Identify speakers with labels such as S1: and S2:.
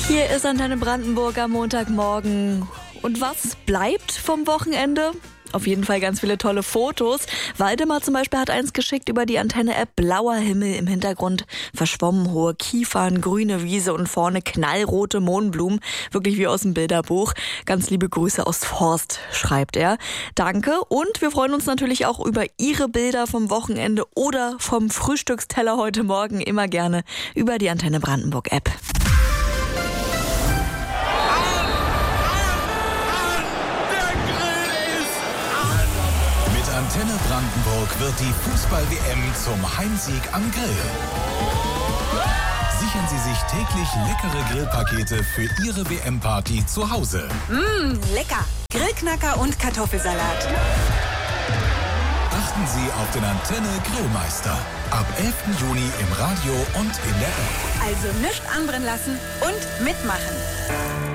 S1: Hier ist Antenne Brandenburg am Montagmorgen. Und was bleibt vom Wochenende? Auf jeden Fall ganz viele tolle Fotos. Waldemar zum Beispiel hat eins geschickt über die Antenne-App. Blauer Himmel, im Hintergrund verschwommen hohe Kiefern, grüne Wiese und vorne knallrote Mohnblumen. Wirklich wie aus dem Bilderbuch. Ganz liebe Grüße aus Forst, schreibt er. Danke. Und wir freuen uns natürlich auch über Ihre Bilder vom Wochenende oder vom Frühstücksteller heute Morgen. Immer gerne über die Antenne Brandenburg-App.
S2: Antenne Brandenburg wird die Fußball-WM zum Heimsieg am Grill. Sichern Sie sich täglich leckere Grillpakete für Ihre WM-Party zu Hause.
S3: Lecker! Grillknacker und Kartoffelsalat.
S2: Achten Sie auf den Antenne Grillmeister. Ab 11. Juni im Radio und in der App.
S3: Also nichts anbrennen lassen und mitmachen.